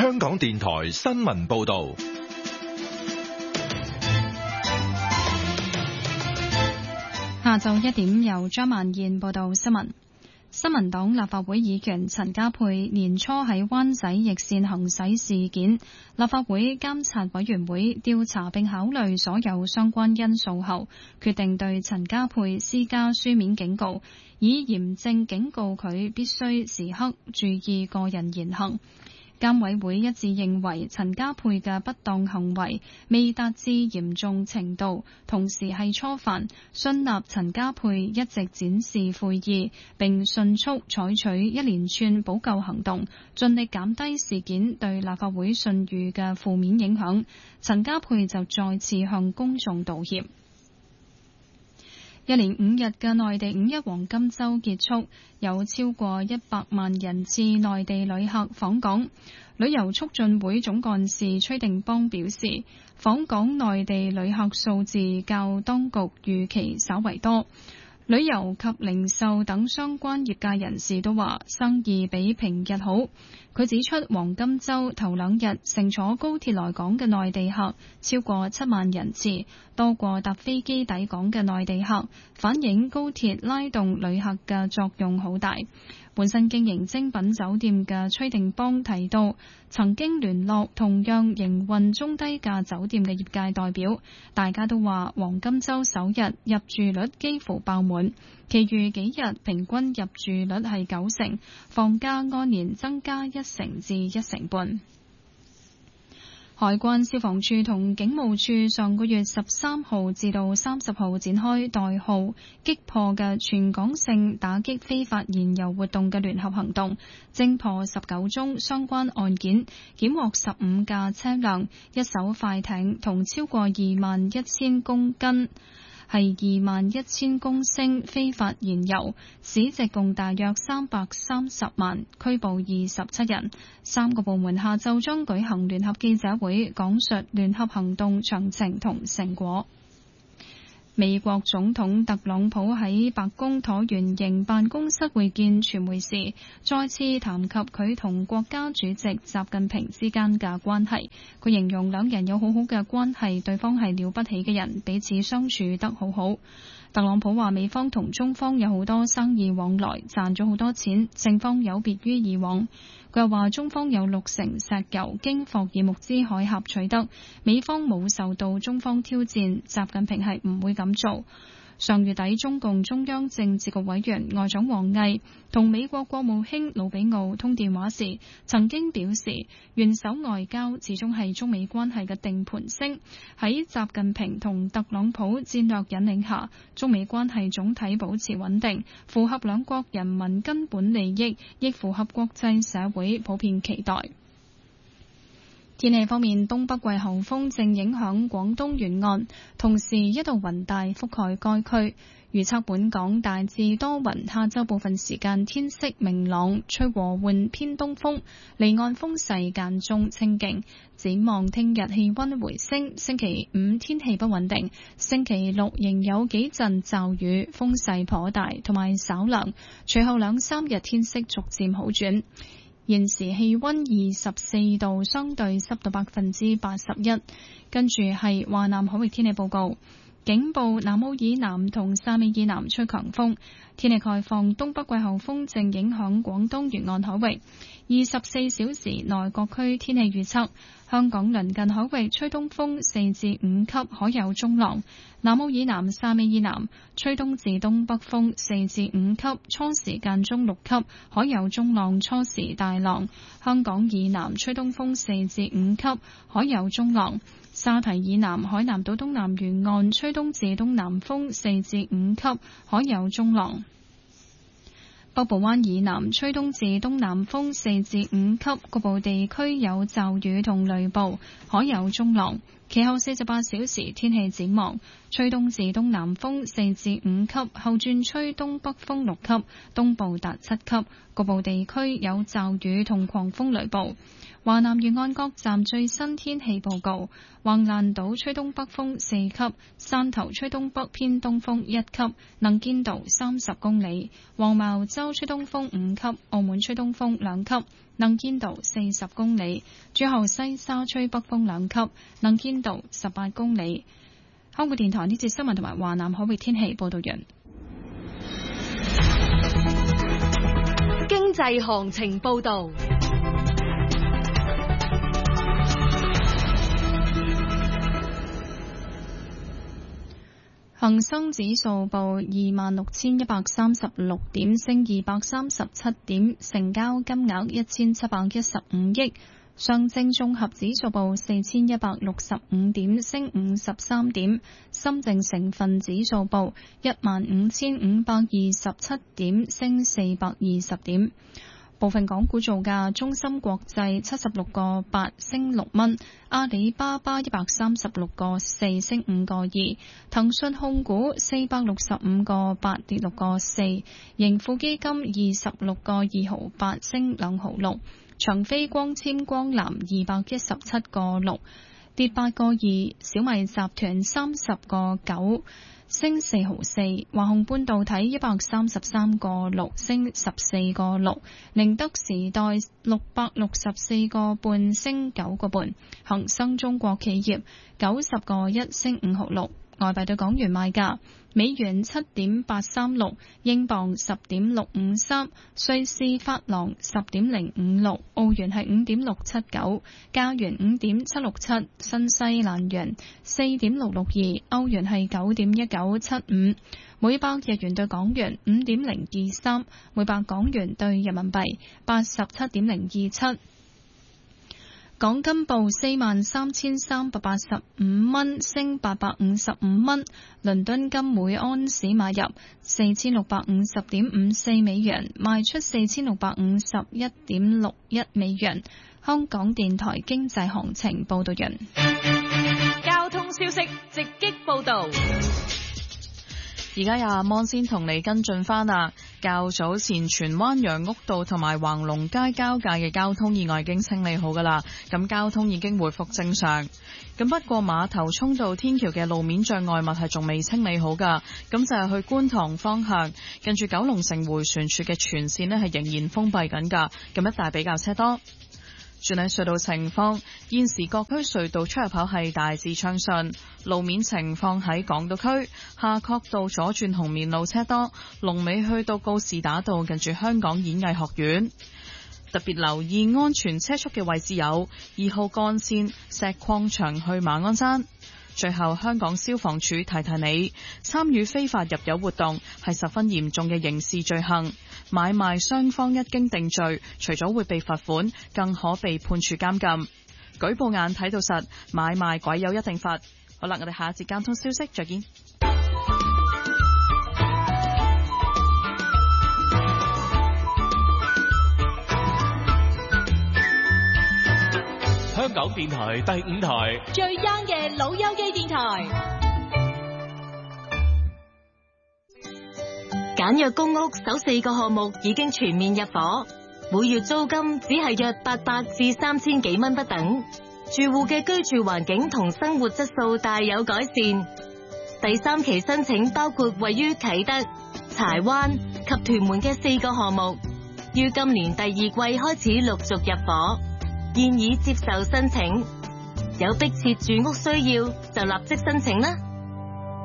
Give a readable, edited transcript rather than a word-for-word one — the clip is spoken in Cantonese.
香港電台新聞報道。 下晝1點由張曼燕報道新聞。新民黨立法會議員陳家珮年初喺灣仔逆線行駛事件，立法會監察委員會調查並考慮所有相關因素後，決定對陳家珮施加書面警告，以嚴正警告佢必須時刻注意個人言行。監委會一致認為陳家珮嘅不當行為未達至嚴重程度，同時係初犯，信納陳家珮一直展示悔意，並迅速採取一連串補救行動，盡力減低事件對立法會信譽嘅負面影響。陳家珮就再次向公眾道歉。一連5日嘅內地五一黃金週結束，有超過100萬人次內地旅客訪港。旅遊促進會總幹事崔定邦表示，訪港內地旅客數字較當局預期稍為多。旅遊及零售等相關業界人士都話生意比平日好。佢指出，黃金週頭2日乘坐高鐵來港嘅內地客超過7萬人次，多過搭飛機抵港嘅內地客，反映高鐵拉動旅客嘅作用好大。本身經營精品酒店嘅崔定邦提到，曾經聯絡同樣營運中低價酒店嘅業界代表，大家都話黃金週首日入住率幾乎爆滿，其餘幾日平均入住率係90%，房價按年增加1成至1成半。海關、消防處同警務處上個月13號至到30號展開代號擊破嘅全港性打擊非法燃油活動嘅聯合行動，偵破19宗相關案件，檢獲15架車輛、1艘快艇同超過21,000公斤，係21,000公升非法燃油，市值共大約330萬，拘捕27人。3個部門下晝將舉行聯合記者會，講述聯合行動詳情同成果。美國總統特朗普喺白宮橢圓形辦公室會見傳媒時，再次談及佢同國家主席習近平之間嘅關係。佢形容兩人有好好嘅關係，對方係了不起嘅人，彼此相處得好好。特朗普話美方同中方有好多生意往來，賺咗好多錢，情況有別於以往。佢又話中方有60%石油經霍爾木茲海峽取得，美方冇受到中方挑戰，習近平係唔會咁做。上月底，中共中央政治局委員外長王毅同美國國務卿魯比奧通電話時，曾經表示，元首外交始終係中美關係嘅定盤星。喺習近平同特朗普戰略引領下，中美關係總體保持穩定，符合兩國人民根本利益，亦符合國際社會普遍期待。天氣方面，東北季候風正影響廣東沿岸，同時一道雲帶覆蓋該區。預測本港大致多雲，下晝部分時間天色明朗，吹和緩偏東風，離岸風勢間中清勁。展望聽日氣溫回升，星期5天氣不穩定，星期6仍有幾陣驟雨，風勢頗大，同埋稍涼。隨後2-3日天色逐漸好轉。現時氣溫24度，相對濕度81%。跟住係華南海域天氣報告，警報南澳以南同汕尾以南吹強風，天氣概況東北季候風正影響廣東沿岸海域。24小時內各區天氣預測：香港鄰近海域吹東風4至5級，可有中浪；南澳以南、汕尾以南吹東至東北風4至5級，初時間中6級，可有中浪，初時大浪；香港以南吹東風4至5級，可有中浪；沙堤以南海南島東南沿岸吹東至東南風4至5級，可有中浪。北部灣以南吹東至東南風4至5級，局部地區有驟雨同雷暴，可有中浪。其後48小時天氣展望，吹東至東南風4至5級，後轉吹東北風6級，東部達7級，局部地區有驟雨同狂風雷暴。華南沿岸各站最新天氣報告：橫瀾島吹東北風4級，汕頭吹東北偏東風1級，能見度30公里；黃茅洲吹東風5級，澳門吹東風2級， 能見度40公里。最後西沙吹北風2級，能見度18公里。香港電台呢節新聞同埋華南海域天氣報道完。 經濟行情報道。 恒生指數報26,136點，升237點，成交金額1715億。上證綜合指數報4165點，升53點。深證成分指數報15,527點，升420點。部分港股造價：中芯國際76個8升6蚊，阿里巴巴136個4升5個2，騰訊控股465個8跌6個4，盈富基金26個2毫8升2毫6，長飛光纖光纜217個6跌8個2，小米集團30個9升4毫4，華虹半導體133個6升14個6，寧德時代664個半升9個半，恒生中國企業90個1升5毫6。外幣對港元賣價：美元7.836，英鎊10.653，瑞士法郎10.056，澳元係5.679，加元5.767，新西蘭元4.662，歐元係9.1975，每百日元對港元5.023，每百港元對人民幣87.027。港金報43,385蚊，升855蚊。倫敦金每安士買入4650.54美元，賣出4651.61美元。香港電台經濟行情報道人。 交通消息直擊報道。 而家有阿芒先同你跟進返啦。較早前荃灣楊屋道同埋橫龍街交界嘅交通意外已經清理好㗎啦，咁交通已經回復正常。咁不過碼頭涌道天橋嘅路面障礙物係仲未清理好㗎，咁就係去觀塘方向，近住九龍城迴旋處嘅全線呢係仍然封閉緊㗎，咁一帶比較車多。轉喺隧道情況，現時各區隧道出入口係大致暢順。路面情況喺港島區夏慤道左轉紅棉路車多，龍尾去到告士打道近住香港演藝學院。特別留意安全車速嘅位置有2號幹線石礦場去馬鞍山。最後，香港消防處提提你，參與非法入油活動係十分嚴重嘅刑事罪行。買賣雙方一經定罪，除咗會被罰款，更可被判處監禁。舉報眼睇到實，買賣鬼有一定罰。好啦，我哋下一節交通消息再見。 香港電台第5台最 young 嘅老友記電台。 簡約公屋首4個項目已經全面入伙，每月租金只係約800至3000幾蚊不等，住戶嘅居住環境同生活質素大有改善。第3期申請包括位於啟德、柴灣及屯門嘅4個項目，於今年第2季開始陸續入伙，現已接受申請。有迫切住屋需要就立即申請啦。